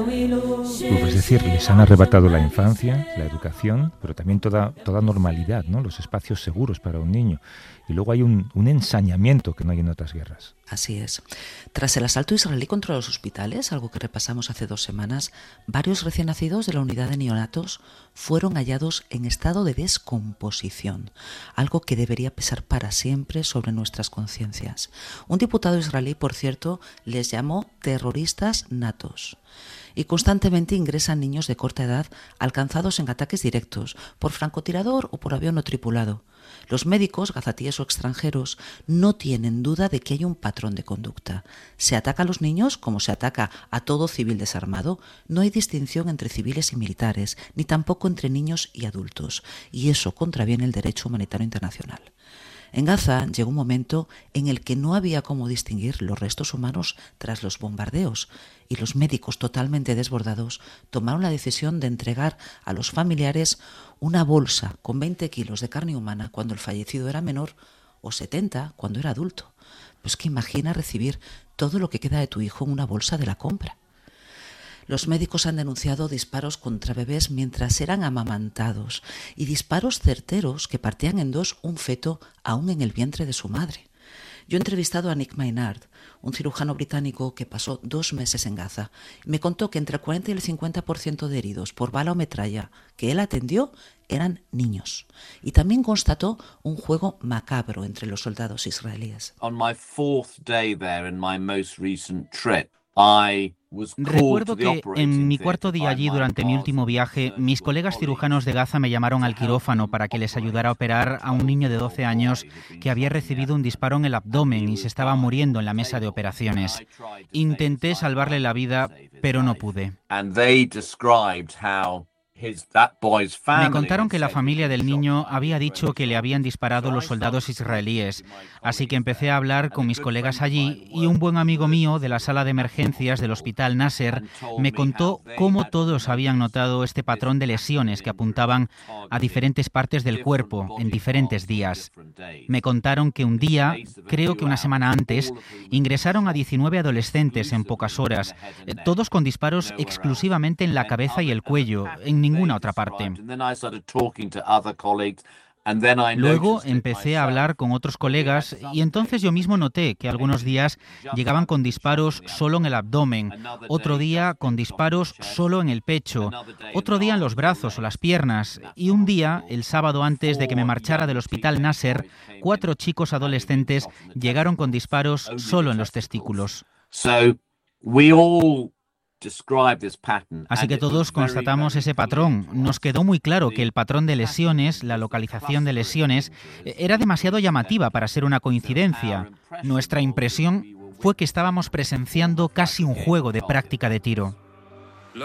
Es decir, les han arrebatado la infancia, la educación, pero también toda normalidad, ¿no? Los espacios seguros para un niño. Y luego hay un ensañamiento que no hay en otras guerras. Así es. Tras el asalto israelí contra los hospitales, algo que repasamos hace 2 semanas, varios recién nacidos de la unidad de neonatos fueron hallados en estado de descomposición, algo que debería pesar para siempre sobre nuestras conciencias. Un diputado israelí, por cierto, les llamó terroristas natos. Y constantemente ingresan niños de corta edad alcanzados en ataques directos por francotirador o por avión no tripulado. Los médicos, gazatíes o extranjeros, no tienen duda de que hay un patrón de conducta. Se ataca a los niños como se ataca a todo civil desarmado. No hay distinción entre civiles y militares, ni tampoco entre niños y adultos. Y eso contraviene el derecho humanitario internacional. En Gaza llegó un momento en el que no había cómo distinguir los restos humanos tras los bombardeos y los médicos, totalmente desbordados, tomaron la decisión de entregar a los familiares una bolsa con 20 kilos de carne humana cuando el fallecido era menor o 70 cuando era adulto. Pues que imagina recibir todo lo que queda de tu hijo en una bolsa de la compra. Los médicos han denunciado disparos contra bebés mientras eran amamantados y disparos certeros que partían en dos un feto aún en el vientre de su madre. Yo he entrevistado a Nick Maynard, un cirujano británico que pasó 2 meses en Gaza. Me contó que entre el 40 y el 50% de heridos por bala o metralla que él atendió eran niños. Y también constató un juego macabro entre los soldados israelíes. On my 4th day there in my most recent trip, recuerdo que en mi 4.º día allí durante mi último viaje, mis colegas cirujanos de Gaza me llamaron al quirófano para que les ayudara a operar a un niño de 12 años que había recibido un disparo en el abdomen y se estaba muriendo en la mesa de operaciones. Intenté salvarle la vida, pero no pude. Me contaron que la familia del niño había dicho que le habían disparado los soldados israelíes, así que empecé a hablar con mis colegas allí y un buen amigo mío de la sala de emergencias del hospital Nasser me contó cómo todos habían notado este patrón de lesiones que apuntaban a diferentes partes del cuerpo en diferentes días. Me contaron que un día, creo que una semana antes, ingresaron a 19 adolescentes en pocas horas, todos con disparos exclusivamente en la cabeza y el cuello, en ninguna otra parte. Luego empecé a hablar con otros colegas y entonces yo mismo noté que algunos días llegaban con disparos solo en el abdomen, otro día con disparos solo en el pecho, otro día en los brazos o las piernas y un día, el sábado antes de que me marchara del hospital Nasser, 4 chicos adolescentes llegaron con disparos solo en los testículos. Así que todos constatamos ese patrón. Nos quedó muy claro que el patrón de lesiones, la localización de lesiones, era demasiado llamativa para ser una coincidencia. Nuestra impresión fue que estábamos presenciando casi un juego de práctica de tiro.